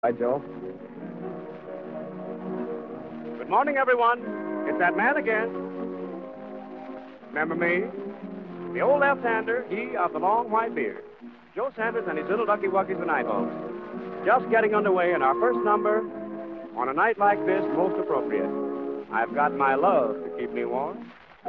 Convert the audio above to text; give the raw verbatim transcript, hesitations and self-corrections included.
Hi, Joe. Good morning, everyone. It's that man again. Remember me? The old left-hander, he of the long white beard. Joe Sanders and his little ducky wuckies and eyeballs. Just getting underway in our first number on a night like this, most appropriate. I've got my love to keep me warm.